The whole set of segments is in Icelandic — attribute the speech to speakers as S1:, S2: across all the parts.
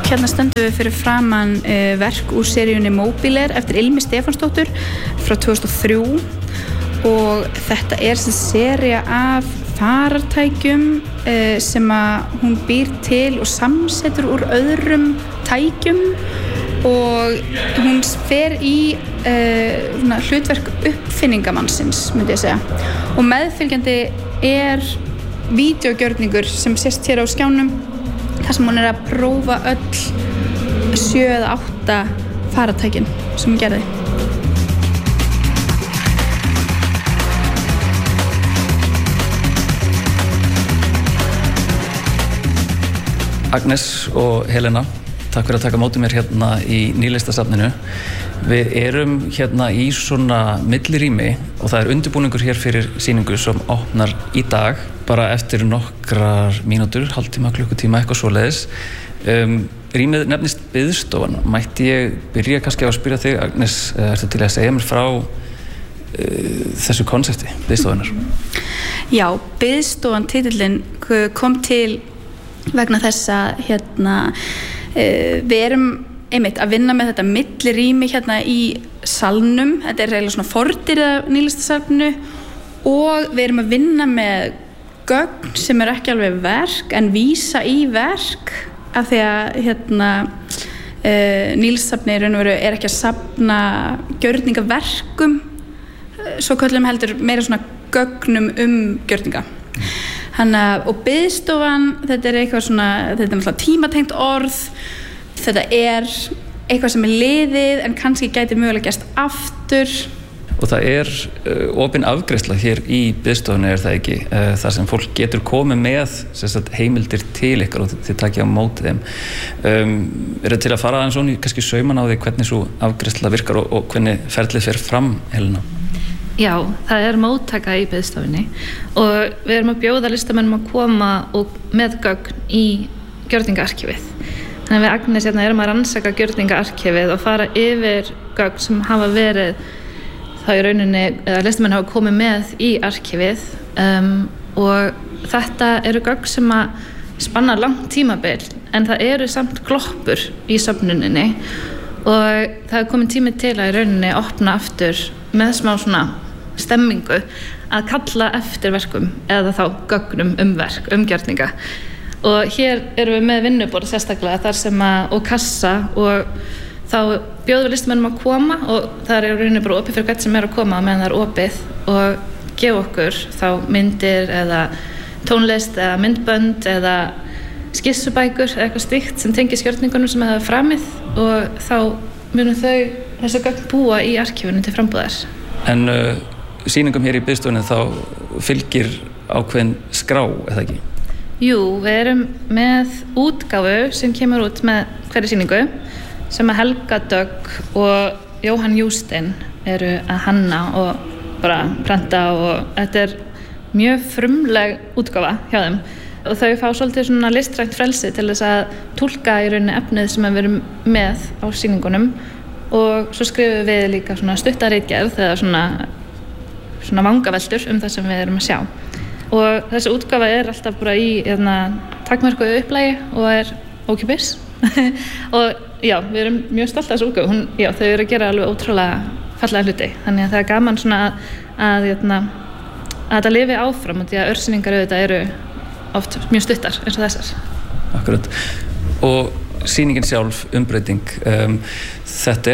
S1: Hérna stöndum við fyrir framan verk úr seríunni Móbiler eftir Ilmi Stefánsdóttur frá 2003 og þetta sem sería af farartækjum sem að hún býr til og samsetur úr öðrum tækjum og hún fer í hlutverk uppfinningamannsins, myndi ég segja. Og meðfylgjandi vídeógjörningur sem sést hér á skjánum þar sem hún að prófa öll 7 eða 8 farartækin sem hún gerði.
S2: Agnes og Helena, takk fyrir að taka móti mér hérna í Nýlistasafninu. Við erum hérna í svona millirými og það er undirbúningur hér fyrir sýningu sem opnar í dag bara eftir nokkrar mínútur, hálftíma, klukkutíma, eitthvað svoleiðis. Rýmið nefnist Biðstofan. Mætti ég byrja kannski á að spyrja þig, Agnes, ertu til að segja mér frá þessu konsepti, Biðstofunar?
S1: Já, Biðstofan, titillinn kom til vegna þess að við erum einmitt að vinna með þetta millirými hérna í salnum. Þetta eiginlega svona fordyr af Nýlistasafninu og við erum að vinna með gögn sem ekki alveg verk en vísa í verk af því að Nýlistasafnið í raun og veru ekki að safna gjörningaverkum svo köllum heldur meira svona gögnum gjörninga. Og Biðstofan, þetta eitthvað svona, þetta náttúrulega tímatengt orð. Þetta eitthvað sem liðið en kannski gæti mögulega gerst aftur.
S2: Og það opin afgreiðsla hér í Biðstofunni, það ekki? Þar sem fólk getur komið með heimildir til ykkar og þið takið á móti þeim. Það til að fara aðeins svona kannski sauman á því hvernig svo afgreiðsla virkar og hvernig ferlið fer fram, Helena?
S3: Já, það móttaka í Biðstofunni og við erum að bjóða listamönnum að koma og með gögn í gjörningaarkífið. Þannig að við Agnes erum að rannsaka gjörningaarkífið og fara yfir gögn sem hafa verið þá í rauninni, eða listamenn hafa komið með í arkífið og þetta eru gögn sem að spanna langt tímabil en það eru samt gloppur í söfnuninni og það komin tími til að í rauninni opna aftur með smá svona stemmingu að kalla eftir verkum eða þá gögnum verk, gjörninga. Og hér erum við með vinnuborð sérstaklega þar sem og kassa og þá bjóðum við listamönnum að koma og það í rauninni bara opið fyrir hvern sem að koma meðan það er opið og gefa okkur þá myndir eða tónlist eða myndbönd eða skissubækur eða eitthvað slíkt sem tengir gjörningunum sem það er framið og þá munum þessu gögn búa í arkífunum til frambúðar.
S2: En sýningum hér í Biðstofunni þá fylgir ákveðin skrá, eða ekki?
S3: Jú, við erum með útgáfu sem kemur út með hverri sýningu sem að Helga Dögg og Jóhann Jústein eru að hanna og bara prenta og þetta mjög frumleg útgáfa hjá þeim og þau fá svolítið svona listrænt frelsi til þess að túlka í rauninni efnið sem við erum með á sýningunum og svo skrifum við líka svona stuttaritgerð eða svona vangaveltur það sem við erum að sjá og þessi útgáfa alltaf bara í takmörkuðu upplægi og ókeypis og já, við erum mjög stolt af þessu útgáfu. Þau eru að gera alveg ótrúlega fallega hluti þannig að það gaman svona að þetta lifi áfram og því að örsýningar auðvitað eru oft mjög stuttar eins og þessar.
S2: Akkurat. Og sýningin sjálf, umbreyting, þetta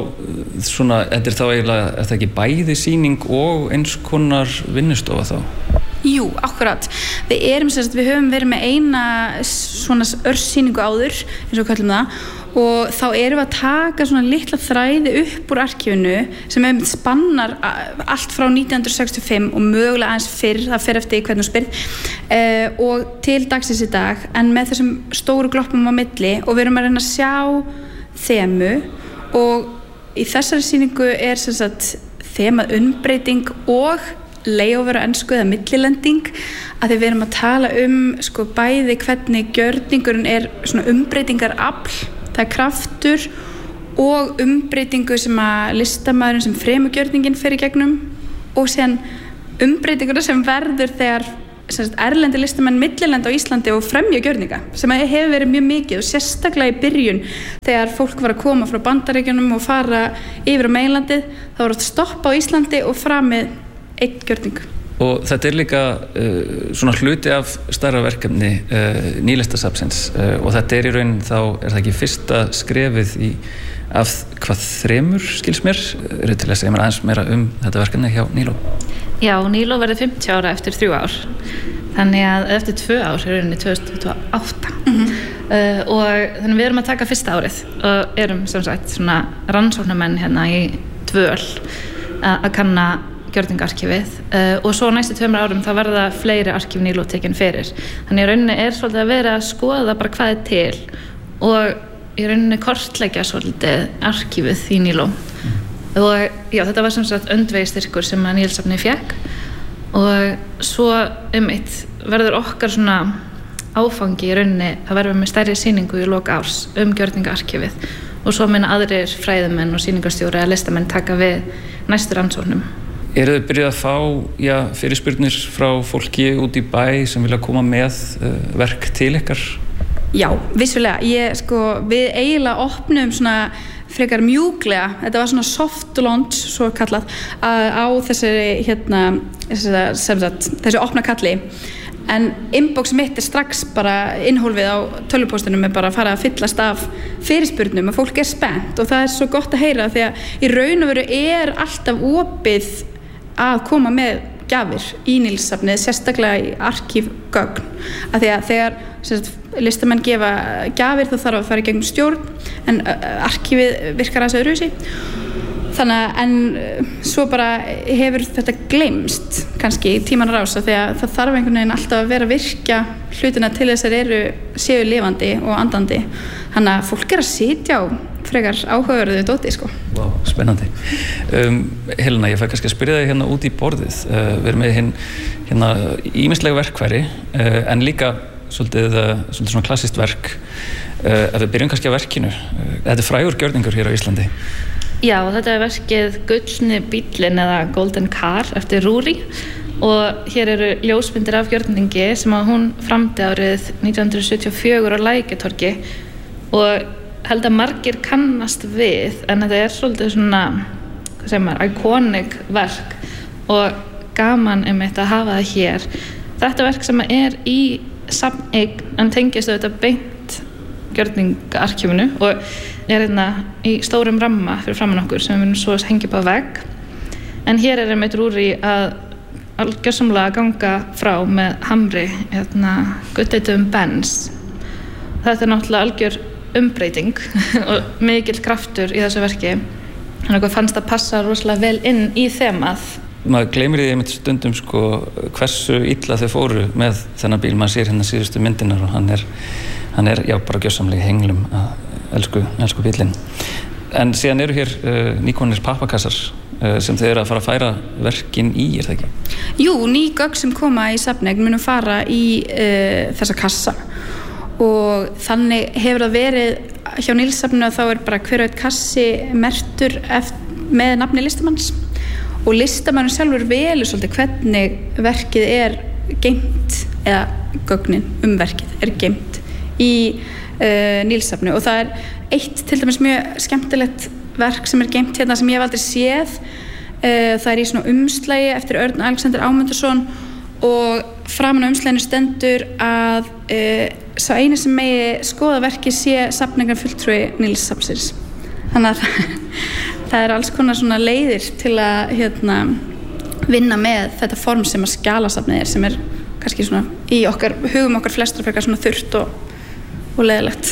S2: þá eiginlega, þetta ekki bæði sýning og eins konar vinnustofa þá?
S1: Jú, akkurat. Við höfum verið með eina svona örsýningu áður, eins og kallum það, og þá erum við að taka svona litla þræði upp úr arkífinu sem spannar allt frá 1965 og mögulega aðeins fyrr, það fer eftir hvernig þú spyrð, og til dagsins í dag, en með þessum stóru gloppum á milli og við erum að reyna að sjá þemu og í þessari sýningu þemað umbreyting og layover á ensku eða millilending að því við erum að tala bæði hvernig gjörningurinn svona umbreytingarafl, það kraftur og umbreytingu sem að listamaðurinn sem fremur gjörningin fer í gegnum og síðan umbreytinguna sem verður þegar erlendi listamenn millilenda á Íslandi og fremja gjörninga sem hefur verið mjög mikið og sérstaklega í byrjun þegar fólk var að koma frá Bandaríkjunum og fara yfir á meginlandið þá voru að stoppa á Íslandi og framið einn gjörning.
S2: Og þetta líka svona hluti af stærra verkefni Nýlistasafnsins og þetta í raun þá það ekki fyrsta skrefið af hvað 3 skils mér eru til að segja mér aðeins meira þetta verkefni hjá Níló.
S3: Já, Níló verður 50 ára eftir 3 ár þannig að eftir 2 ár er rauninni 2028 og þannig við erum að taka fyrsta árið og erum sem sagt svona rannsóknarmenn hérna í dvöl að kanna gjörningaarkífið og svo næstu 2 árum þá verða fleiri arkíf Níló tekin fyrir þannig í rauninni svolítið að vera að skoða bara hvað til og í rauninni kortleggja svolítið arkífið í Níló og já, þetta var sem sagt öndvegistyrkur sem að Nílsafnið fékk og svo verður okkar svona áfangi í rauninni að verða með stærri sýningu í lok árs gjörningaarkífið og svo minna aðrir fræðumenn og sýningarstjóri eða listamenn taka við næstu rannsóknum.
S2: Eru þið byrjað að fá fyrirspurnir frá fólki út í bæ sem vilja koma með verk til ykkar?
S1: Já, vissulega. Við eiginlega opnum svona frekar mjúklega, þetta var svona soft launch svo kallað á þessi opna kalli en inbox mitt strax bara innhólfið á tölvupóstinum bara að fara að fyllast af fyrirspurnum og fólk spennt og það svo gott að heyra því að í raun og veru alltaf opið að koma með gjafir í Nílssafnið, sérstaklega í arkífgögn af því að þegar listamenn gefa gjafir þá þarf að fara í gegnum stjórn en arkífið virkar aðeins öðruvísi þannig en svo bara hefur þetta gleymst kannski í tímanna rás af því að það þarf einhvern veginn alltaf að vera að virkja hlutina til þess að séu lifandi og andandi þannig að fólk að sitja á frekar áhugaverðu dóti
S2: Vá, spennandi. Helena, ég fær kannski að spyrja þig hérna út í borðið. Við erum með hérna ýmislega verkfæri en líka svolítið svona klassískt verk. Ef við byrjum kannski á verkinu. Þetta frægur gjörningur hér á Íslandi.
S3: Já, þetta verkið Gullni bíllinn eða Golden Car eftir Rúri og hér eru ljósmyndir af gjörningi sem að hún framdi árið 1974 á Lækjartorgi og held að margir kannast við en þetta svolítið svona iconic verk og gaman að hafa það hér. Þetta verk sem í safneign en tengist auðvitað beint gjörningaarkífinu og hérna í stórum ramma fyrir framan okkur sem við munum svo hengja upp á vegg en hér Rúri að algjörsamlega ganga frá með hamri guttheitum Benz. Þetta náttúrulega algjör umbreyting og mikill kraftur í þessu verki þannig að fannst að passa rosalega vel inn í þemað.
S2: Maður gleymir því einmitt stundum hversu illa þau fóru með þennan bíl, maður sér hérna síðustu myndinar og hann er já bara gjörsamlega í henglum að elsku bílinn. En síðan eru hér nýkomnir pappakassar sem þau eru að fara að færa verkin í, það ekki?
S1: Jú, ný gögn sem koma í safneign munum fara í þessa kassa og þannig hefur það verið hjá Nílssafninu að þá bara hver og einn kassi merktur með nafni listamanns og listamannur sjálfur velur svolítið hvernig verkið geymt eða gögnin verkið geymt í Nílssafninu og það eitt til dæmis mjög skemmtilegt verk sem geymt hérna sem ég hef aldrei séð það í svona umslagi eftir Örn Alexander Ámundarsson og framan á umslaginu stendur að sá eini sem megi skoða verkið sé safningar fulltrúi Nílssafnsins. Þannig að það alls konar svona leiðir til að vinna með þetta form sem að skjalasafnið sem kannski svona í hugum okkar flestur frekar svona þurrt og leiðilegt.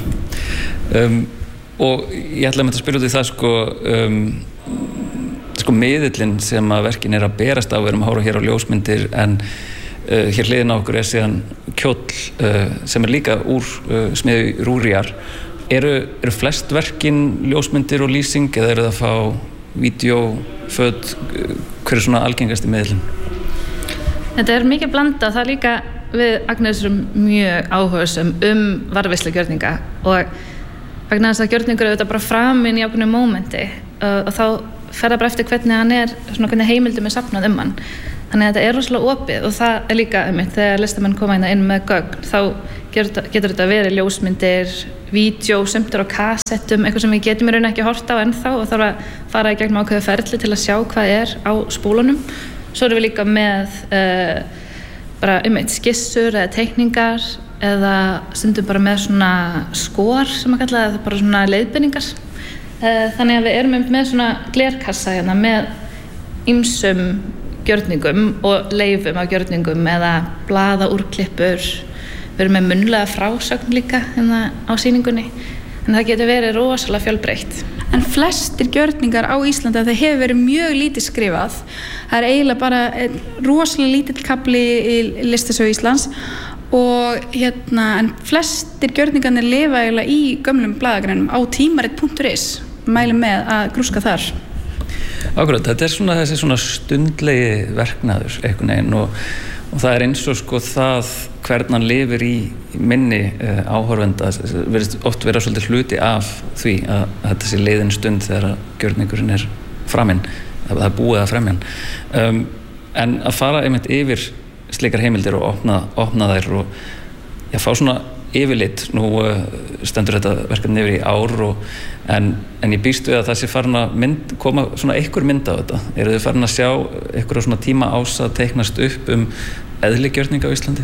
S2: Og ég ætla að spyrja út í það miðillinn sem að verkin að berast á, við erum að horfa hér á ljósmyndir en hér hliðin á okkur síðan kjóll sem líka úr smiðju Rúriar. Eru flest verkin ljósmyndir og lýsing eða eru það að fá vídeó, föt, hver svona algengasti miðillinn?
S3: Þetta mikið blanda, það líka við Agnes mjög áhugasum varðveislu gjörninga og vegna þess að gjörningur auðvitað bara framinn í ákveðnu mómenti og þá fer það bara eftir hvernig hann hvernig heimildum safnað hann. Þannig að þetta rosalega opið og það líka þegar listamenn koma inn með gögn þá getur þetta verið ljósmyndir, vídeo, sumt á kassettum, eitthvað sem við getum í raun ekki horft á ennþá og þarf að fara í gegnum ákveðið ferli til að sjá hvað á spólunum. Svo erum við líka með bara skissur eða teikningar eða stundum bara með svona skor sem að kalla það, bara svona leiðbeiningar. Þannig að við erum með svona glerkassa hérna með ýmsum gjörningum og leifum af gjörningum eða blaðaúrklippur. Við erum með munnlega frásögn líka hérna á sýningunni. En það getur verið rosalega fjölbreytt.
S1: En flestir gjörningar á Íslandi það hefur verið mjög lítið skrifað. Það eiginlega bara rosalega lítill kafli í listasögu Íslands og en flestir gjörningarnir lifa eiginlega í gömlum blaðagreinum á tímarit.is. Mælum með að grúska þar.
S2: Akkurat, þetta þessi svona stundlegi verknaður einhvern veginn og það eins og það hvernig hann lifir í minni áhorfenda virðist oft vera svolítið hluti af því að þetta sé leiðin stund þegar gjörningurinn framinn, það búið að fremja hann. En að fara einmitt yfir slíkar heimildir og opna þær og fá svona yfirlit, nú stendur þetta verkefni yfir í ár en ég býst við að það sé farin að koma svona einhver mynd á þetta. Eru þið farin að sjá einhverja svona tíma ás að teiknast upp eðli gjörninga á Íslandi?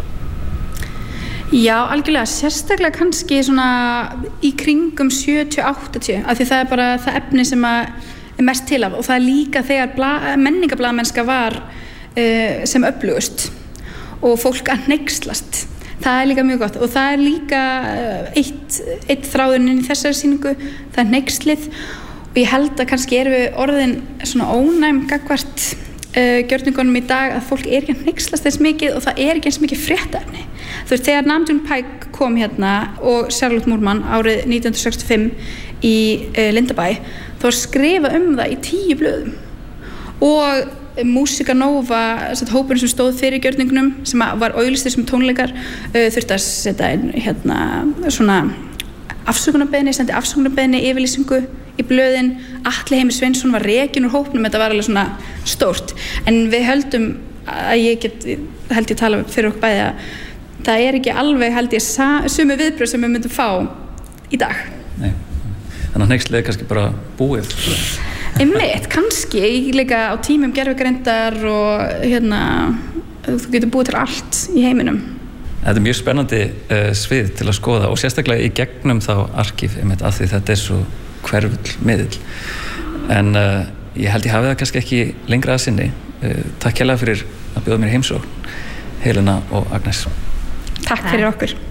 S1: Já, algjörlega, sérstaklega kannski svona í kringum 70-80 af því það bara það efni sem er mest til af og það líka þegar menningablaðmennska var sem öflugust og fólk að hneykslast. Það líka mjög gott og það líka eitt þráðurinn inn í þessari sýningu, það hneykslið og ég held að kannski erum við orðin svona ónæm gagnvart gjörningunum í dag að fólk ekki að hneykslast þess mikið og það ekki eins mikið fréttaefni. Þú veist, þegar Nam June Paik kom hérna og Charlotte Moorman árið 1965 í Lindabæ, þá var skrifað það í 10 blöðum og Músika Nova, hópurinn sem stóð fyrir gjörningunum sem var auglýstur sem tónleikar þurfti að setja inn svona sendi afsökunarbeiðni yfirlýsingu í blöðin. Atli Heimir Sveinsson var rekinn úr hópnum, þetta var alveg svona stórt en við höldum að ég tala fyrir okkur bæði að það ekki alveg held ég sömu viðbrögð sem við myndum fá í dag.
S2: Nei, þannig að hneyksli kannski bara búið.
S1: Einmitt, kannski líka á tímum gervigreindar og þú getur búið til allt í heiminum.
S2: Þetta mjög spennandi svið til að skoða og sérstaklega í gegnum þá arkíf einmitt af því þetta svo hverfull miðill. En ég held ég hafi það kannski ekki lengra að sinni. Takk hérlega fyrir að bjóða mér í heimsókn, Helena og Agnes.
S1: Takk fyrir okkur.